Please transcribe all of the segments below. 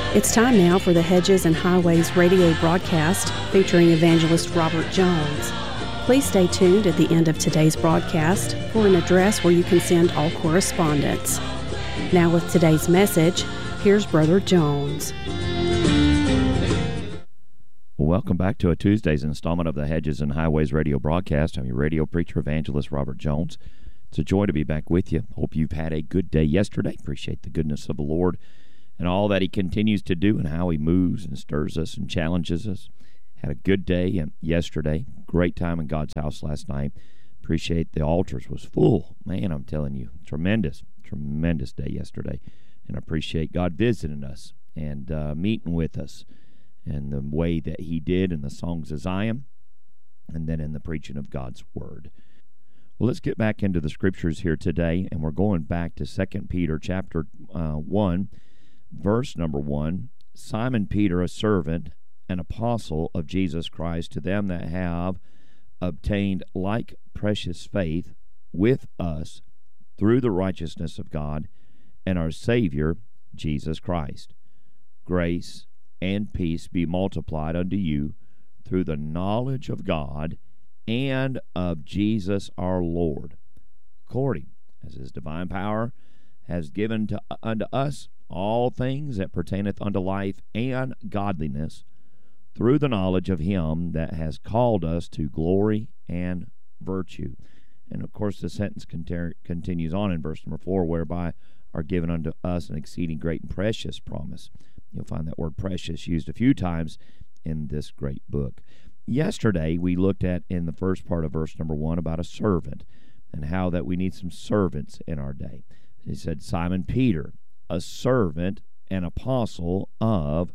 It's time now for the Hedges and Highways radio broadcast featuring evangelist Robert Jones. Please stay tuned at the end of today's broadcast for an address where you can send all correspondence. Now with today's message, here's Brother Jones. Welcome back to a Tuesday's installment of the Hedges and Highways radio broadcast. I'm your radio preacher, evangelist Robert Jones. It's a joy to be back with you. Hope you've had a good day yesterday. Appreciate the goodness of the Lord and all that He continues to do and how He moves and stirs us and challenges us. Had a good day yesterday. Great time in God's house last night. Appreciate the altars was full. Man, I'm telling you, tremendous day yesterday. And I appreciate God visiting us and meeting with us and the way that He did in the songs of Zion and then in the preaching of God's Word. Well, let's get back into the Scriptures here today, and we're going back to 2 Peter chapter 1, verse number 1. Simon Peter, a servant, an apostle of Jesus Christ, to them that have obtained like precious faith with us through the righteousness of God and our Savior, Jesus Christ. Grace and peace be multiplied unto you through the knowledge of God and of Jesus our Lord, according as His divine power has given unto us all things that pertaineth unto life and godliness, through the knowledge of Him that has called us to glory and virtue. And of course the sentence continues on in verse number 4, whereby are given unto us an exceeding great and precious promise. You'll find that word precious used a few times in this great book. Yesterday we looked at, in the first part of verse number 1, about a servant and how that we need some servants in our day. He said, Simon Peter, a servant and apostle of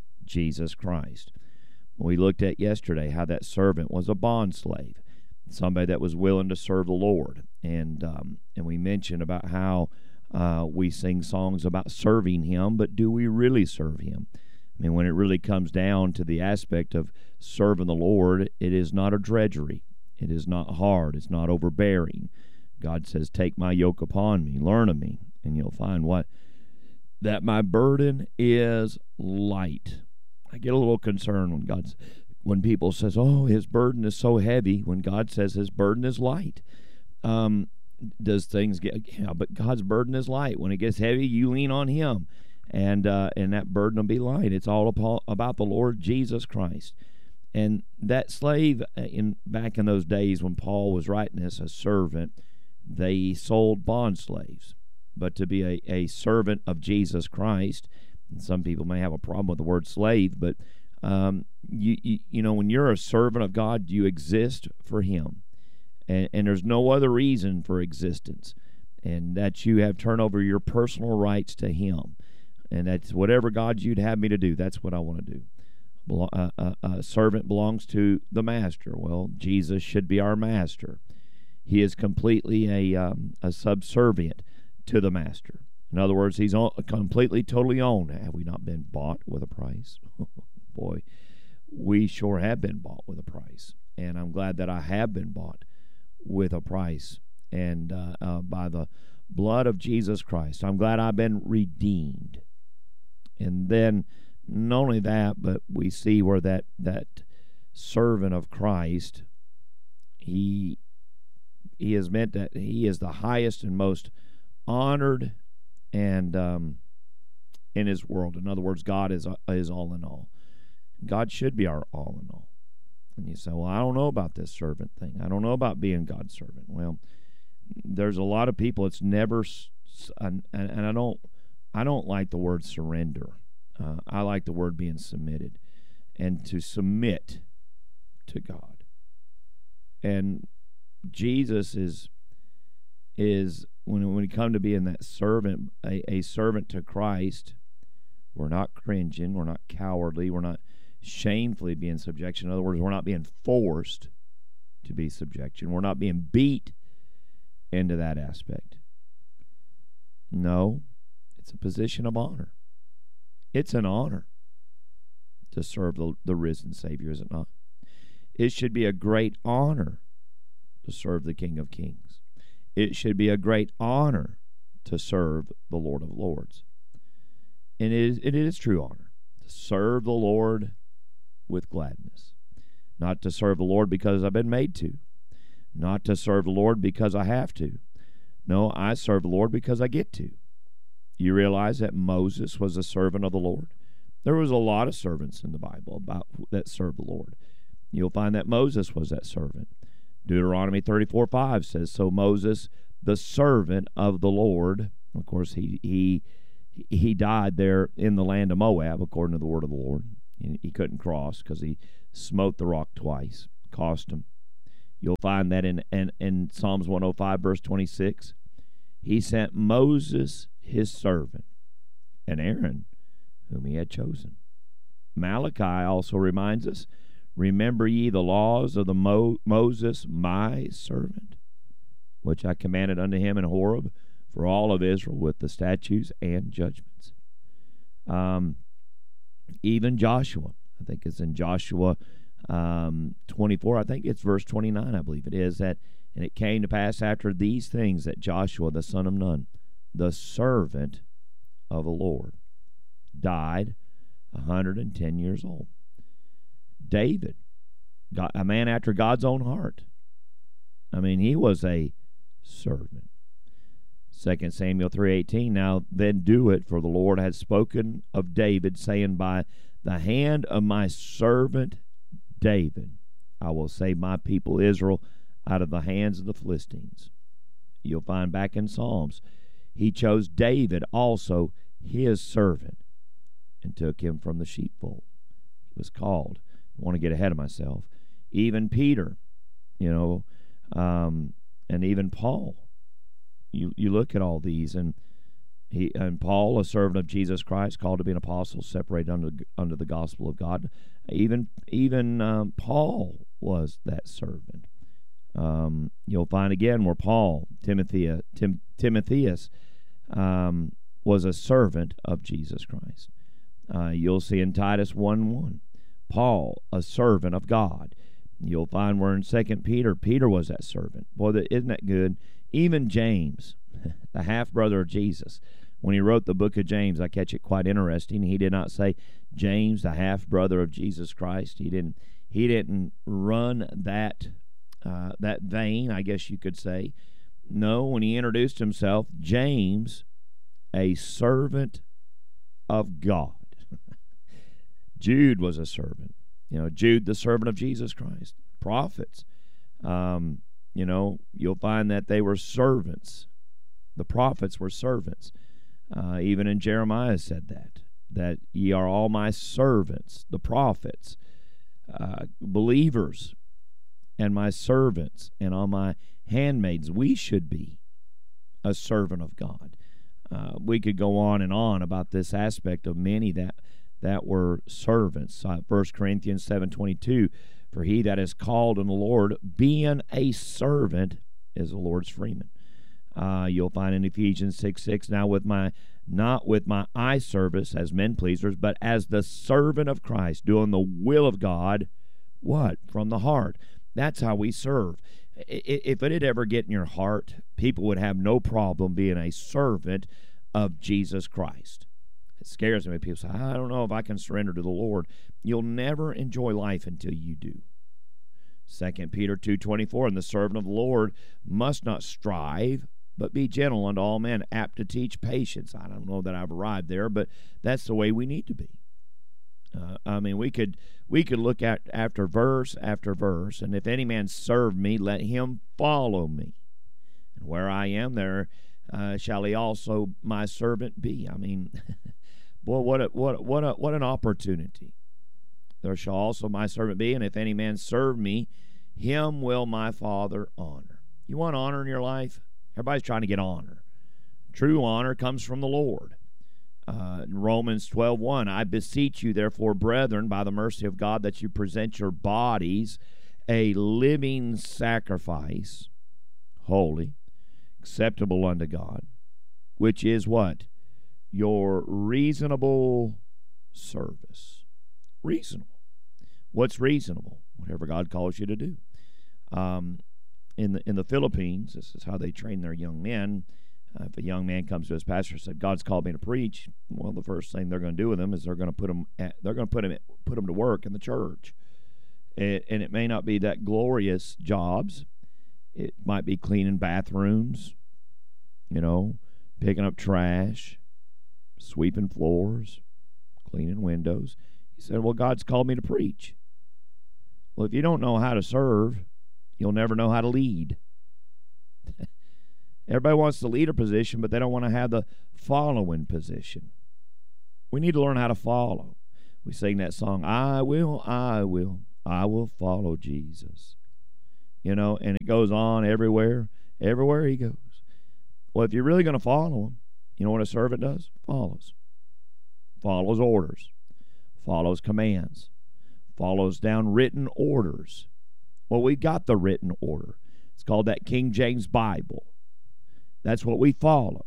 Jesus Christ. We looked at yesterday how that servant was a bondslave, somebody that was willing to serve the Lord. And we mentioned about how we sing songs about serving Him, but do we really serve Him? I mean, when it really comes down to the aspect of serving the Lord, it is not a drudgery. It is not hard. It's not overbearing. God says, take my yoke upon me, learn of me, and you'll find that my burden is light. I get a little concerned when people says, oh, His burden is so heavy, when God says His burden is light. Does things but God's burden is light. When it gets heavy, you lean on Him, and that burden will be light. It's all about the Lord Jesus Christ. And that slave, back in those days when Paul was writing this, a servant, they sold bond slaves. But to be a servant of Jesus Christ, and some people may have a problem with the word slave, but you know, when you're a servant of God, you exist for Him. And there's no other reason for existence, and that you have turned over your personal rights to Him, and that's whatever God you'd have me to do, that's what I want to do. A servant belongs to the master. Well, Jesus should be our master. He is completely a subservient to the master. In other words, He's completely, totally owned. Have we not been bought with a price? Boy, we sure have been bought with a price, and I'm glad that I have been bought with a price, and by the blood of Jesus Christ. I'm glad I've been redeemed. And then not only that, but we see where that servant of Christ, he is meant that he is the highest and most honored and in His world. In other words, God is all in all. God should be our all in all. And you say, well, I don't know about this servant thing. I don't know about being God's servant. Well, there's a lot of people. It's never, and I don't like the word surrender. I like the word being submitted, and to submit to God. And Jesus is when we come to being that servant, a servant to Christ, we're not cringing, we're not cowardly, we're not shamefully being subjection. In other words, we're not being forced to be subjection. We're not being beat into that aspect. No, it's a position of honor. It's an honor to serve the risen Savior, is it not? It should be a great honor to serve the King of Kings. It should be a great honor to serve the Lord of Lords. And it is true honor. To serve the Lord with gladness. Not to serve the Lord because I've been made to. Not to serve the Lord because I have to. No, I serve the Lord because I get to. You realize that Moses was a servant of the Lord? There was a lot of servants in the Bible that served the Lord. You'll find that Moses was that servant. Deuteronomy 34:5 says, so Moses, the servant of the Lord, of course, he died there in the land of Moab, according to the word of the Lord. He couldn't cross because he smote the rock twice. Cost him. You'll find that in Psalms 105, verse 26. He sent Moses, his servant, and Aaron, whom he had chosen. Malachi also reminds us, remember ye the laws of the Moses, my servant, which I commanded unto him in Horeb for all of Israel with the statutes and judgments. Even Joshua, I think it's in Joshua 24, I think it's verse 29, I believe it is, that, and it came to pass after these things that Joshua the son of Nun, the servant of the Lord, died 110 years old. David, a man after God's own heart. I mean, he was a servant. 2 Samuel 3:18, now then do it, for the Lord had spoken of David, saying, by the hand of my servant David, I will save my people Israel out of the hands of the Philistines. You'll find back in Psalms, he chose David also his servant and took him from the sheepfold. He was called. I want to get ahead of myself. Even Peter, and even Paul. You look at all these, and Paul, a servant of Jesus Christ, called to be an apostle, separated under the gospel of God. Even Paul was that servant. You'll find again where Paul, Timotheus, was a servant of Jesus Christ. You'll see in Titus 1:1, Paul, a servant of God. You'll find where in 2 Peter was that servant. Boy, isn't that good? Even James, the half-brother of Jesus, when he wrote the book of James, I catch it quite interesting. He did not say James, the half-brother of Jesus Christ. He didn't run that vein, I guess you could say. No, when he introduced himself, James, a servant of God. Jude was a servant. Jude, the servant of Jesus Christ. Prophets. You'll find that they were servants. The prophets were servants. Even in Jeremiah said that ye are all my servants, the prophets, believers, and my servants, and all my handmaids. We should be a servant of God. We could go on and on about this aspect of many that were servants. 1 Corinthians 7:22, for he that is called in the Lord, being a servant, is the Lord's freeman. You'll find in Ephesians 6:6, now not with my eye service as men pleasers, but as the servant of Christ, doing the will of God, what? From the heart. That's how we serve. If it had ever get in your heart, people would have no problem being a servant of Jesus Christ. It scares me. People say, I don't know if I can surrender to the Lord. You'll never enjoy life until you do. 2 Peter 2:24, and the servant of the Lord must not strive, but be gentle unto all men, apt to teach patience. I don't know that I've arrived there, but that's the way we need to be. We could look at after verse, and if any man serve me, let him follow me. And where I am, there shall he also my servant be. Boy, what an opportunity. There shall also my servant be, and if any man serve me, him will my Father honor. You want honor in your life? Everybody's trying to get honor. True honor comes from the Lord. Romans 12:1, I beseech you, therefore, brethren, by the mercy of God, that you present your bodies a living sacrifice, holy, acceptable unto God, which is what? Your reasonable service. Reasonable. What's reasonable? Whatever God calls you to do. In the Philippines, this is how they train their young men. If a young man comes to his pastor and said, "God's called me to preach," well, the first thing they're going to do with him is they're going to put him to work in the church. And it may not be that glorious jobs. It might be cleaning bathrooms, picking up trash, sweeping floors, cleaning windows. He said, "Well, God's called me to preach." Well, if you don't know how to serve, you'll never know how to lead. Everybody wants the leader position, but they don't want to have the following position. We need to learn how to follow. We sing that song, I will follow Jesus. And it goes on everywhere he goes. Well, if you're really going to follow him, you know what a servant does? Follows orders, follows commands, follows down written orders. Well, we got the written order. It's called that King James Bible. That's what we follow.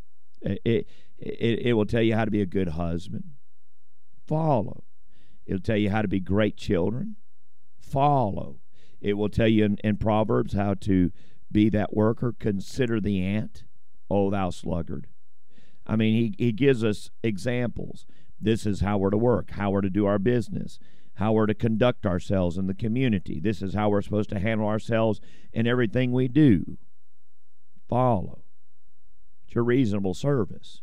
It will tell you how to be a good husband. Follow. It'll tell you how to be great children. Follow. It will tell you in Proverbs how to be that worker. Consider the ant, O thou sluggard. I mean, he gives us examples. This is how we're to work, how we're to do our business, how we're to conduct ourselves in the community. This is how we're supposed to handle ourselves in everything we do. Follow. It's your reasonable service.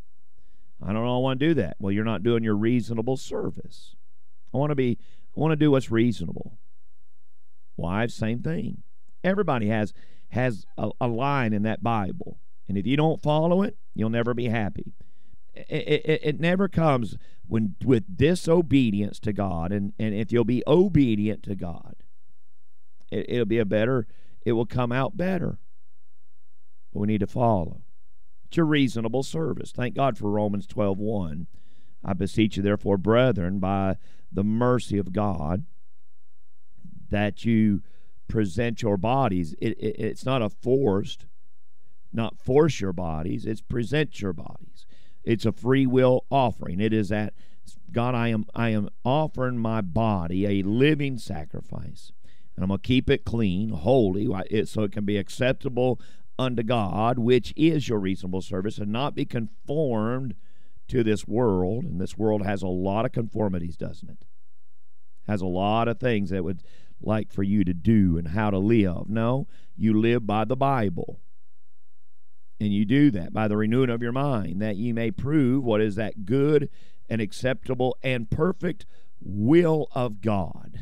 I don't want to do that. Well, you're not doing your reasonable service. I want to do what's reasonable. Wives, same thing. Everybody has a line in that Bible. And if you don't follow it, you'll never be happy. It never comes with disobedience to God. And if you'll be obedient to God, it will come out better. But we need to follow. It's your reasonable service. Thank God for Romans 12:1. I beseech you, therefore, brethren, by the mercy of God, that you present your bodies. It's not force your bodies. It's present your bodies. It's a free will offering. It is that, God, I am offering my body a living sacrifice, and I'm going to keep it clean, holy, so it can be acceptable unto God, which is your reasonable service, and not be conformed to this world. And this world has a lot of conformities, doesn't it? Has a lot of things that would like for you to do and how to live. No, you live by the Bible. And you do that by the renewing of your mind, that ye may prove what is that good and acceptable and perfect will of God.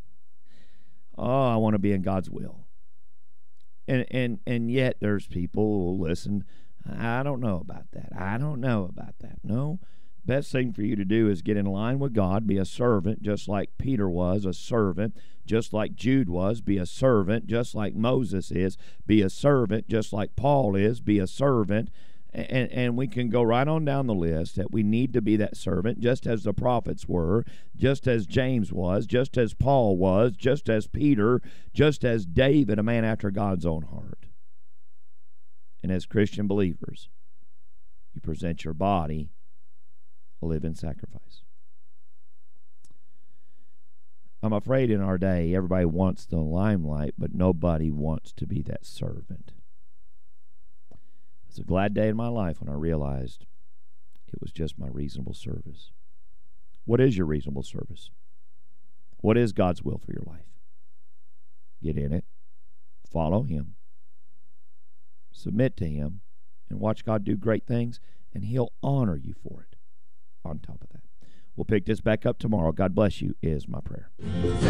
Oh, I want to be in God's will. And yet there's people who listen, I don't know about that. I don't know about that. No, best thing for you to do is get in line with God, be a servant, just like Peter was a servant, just like Jude was, be a servant, just like Moses is, be a servant, just like Paul is, be a servant. And we can go right on down the list that we need to be that servant, just as the prophets were, just as James was, just as Paul was, just as Peter, just as David, a man after God's own heart. And as Christian believers, you present your body a living sacrifice. I'm afraid in our day, everybody wants the limelight, but nobody wants to be that servant. It's a glad day in my life when I realized it was just my reasonable service. What is your reasonable service? What is God's will for your life? Get in it, follow Him, submit to Him, and watch God do great things, and He'll honor you for it on top of that. We'll pick this back up tomorrow. God bless you is my prayer.